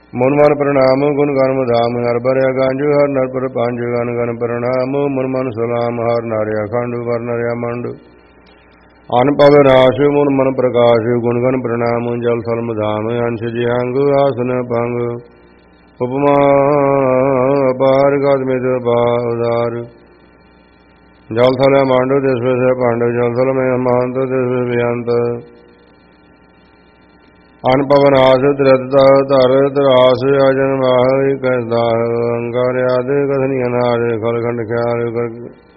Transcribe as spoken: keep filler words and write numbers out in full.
ਮਨ ਮਨ ਪ੍ਰਣਾਮ ਗੁਣ ਗਨ ਮਧਾਮ ਹਰ ਬਰਿਆ ਗੰਜ ਹਰ ਨਰ ਪੰਜ ਗਨ ਗਨ ਪ੍ਰਣਾਮ ਮਨ ਮਨ ਸਲਾਮ ਹਰ ਨਾਰਿਆ ਖੰਡ ਵਰ ਨਰਿਆ ਮੰਡ ਅਨ ਪਵ ਰਾਸ਼ ਮਨ ਮਨ ਪ੍ਰਕਾਸ਼ ਗੁਣ ਗਨ ਪ੍ਰਣਾਮ ਜਲ ਥਲ ਮਧਾਮ ਅੰਸ਼ ਜਿਹੰਗ ਆਸਨ ਭੰਗ ਉਪਮਾ ਅਪਾਰ ਗਦ ਮਿਤ ਬਾਉਦਾਰ ਜਲ ਥਲ ਮੰਡ ਦਿਸ ਸੇ ਭੰਡ ਜਲ ਥਲ ਮੈਂ ਮਹੰਤ ਦਿਸ ਬੇਅੰਤ ਅਨ ਪਵਨ ਆਸ ਤ੍ਰਿਤ ਧਰ ਤਰਾਸ ਅਜਨ ਮਾਹ ਕੈਸਦਾ ਅੰਗਾਰ ਆਦਿ ਕਥਨੀ ਅਨਾਰ ਖਲ ਖੰਡ ਖਿਆਲ